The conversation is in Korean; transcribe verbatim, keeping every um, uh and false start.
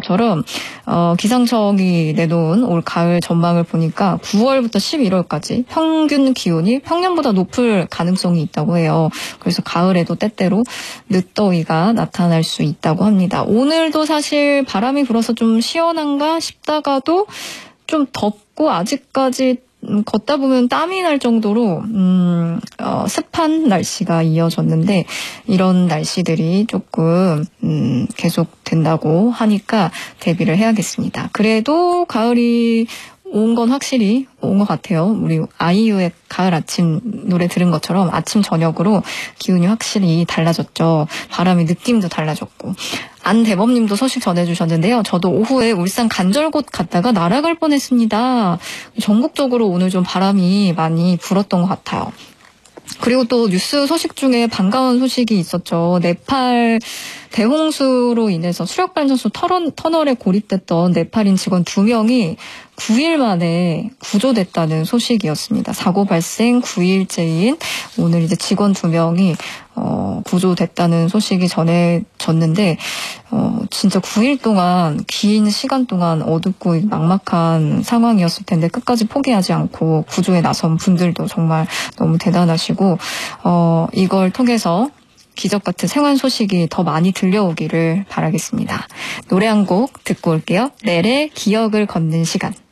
것처럼 어, 기상청이 내놓은 올 가을 전망을 보니까 구월부터 십일월까지 평균 기온이 평년보다 높을 가능성이 있다고 해요. 그래서 가을에도 때때로 늦더위가 나타날 수 있다고 합니다. 오늘도 사실 바람이 불어서 좀 시원한가 싶다가도 좀 덥고 아직까지 음, 걷다 보면 땀이 날 정도로 음, 어, 습한 날씨가 이어졌는데 이런 날씨들이 조금 음, 계속 된다고 하니까 대비를 해야겠습니다. 그래도 가을이 온 건 확실히 온 것 같아요. 우리 아이유의 가을 아침 노래 들은 것처럼 아침 저녁으로 기온이 확실히 달라졌죠. 바람의 느낌도 달라졌고. 안대범님도 소식 전해주셨는데요. 저도 오후에 울산 간절곶 갔다가 날아갈 뻔했습니다. 전국적으로 오늘 좀 바람이 많이 불었던 것 같아요. 그리고 또 뉴스 소식 중에 반가운 소식이 있었죠. 네팔 대홍수로 인해서 수력발전소 터널, 터널에 고립됐던 네팔인 직원 두 명이 구 일 만에 구조됐다는 소식이었습니다. 사고 발생 구 일째인 오늘 이제 직원 두 명이 어, 구조됐다는 소식이 전해졌는데 어, 진짜 구 일 동안 긴 시간 동안 어둡고 막막한 상황이었을 텐데 끝까지 포기하지 않고 구조에 나선 분들도 정말 너무 대단하시고 어, 이걸 통해서 기적 같은 생還소식이 더 많이 들려오기를 바라겠습니다. 노래 한 곡 듣고 올게요. 넬의 기억을 걷는 시간.